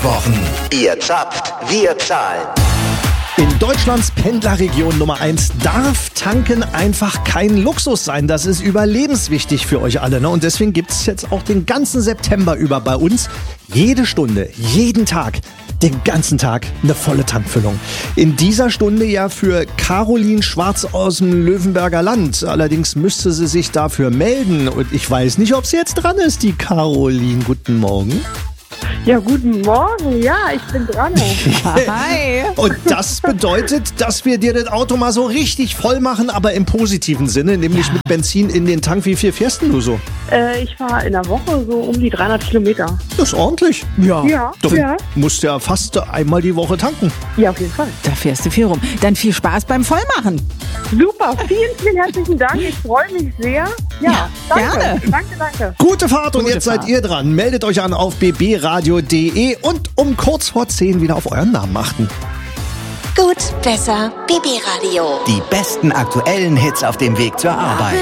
Wochen. Ihr zapft, wir zahlen. In Deutschlands Pendlerregion Nummer 1 darf Tanken einfach kein Luxus sein. Das ist überlebenswichtig für euch alle, ne? Und deswegen gibt es jetzt auch den ganzen September über bei uns jede Stunde, jeden Tag, den ganzen Tag eine volle Tankfüllung. In dieser Stunde ja für Caroline Schwarz aus dem Löwenberger Land. Allerdings müsste sie sich dafür melden. Und ich weiß nicht, ob sie jetzt dran ist, die Caroline. Guten Morgen. Ja, guten Morgen. Ja, ich bin dran. Hi. Und das bedeutet, dass wir dir das Auto mal so richtig voll machen, aber im positiven Sinne, nämlich mit Benzin in den Tank. Wie viel fährst denn du so? Ich fahre in der Woche so um die 300 Kilometer. Das ist ordentlich. Ja, Du ja. musst ja fast einmal die Woche tanken. Ja, auf jeden Fall. Da fährst du viel rum. Dann viel Spaß beim Vollmachen. Super, vielen, vielen herzlichen Dank. Ich freue mich sehr. Ja, danke. gerne. Danke. Gute Fahrt und Gute jetzt Fahrt. seid ihr dran. Meldet euch an auf bbradio.de und um kurz vor 10 wieder auf euren Namen achten. Gut, besser, BB Radio. Die besten aktuellen Hits auf dem Weg zur Arbeit.